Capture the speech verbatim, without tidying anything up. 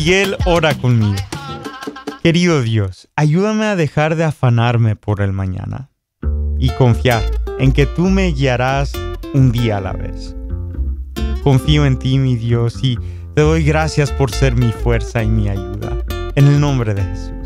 Y Él ora conmigo. Querido Dios, ayúdame a dejar de afanarme por el mañana y confiar en que tú me guiarás un día a la vez. Confío en ti, mi Dios, y te doy gracias por ser mi fuerza y mi ayuda. En el nombre de Jesús.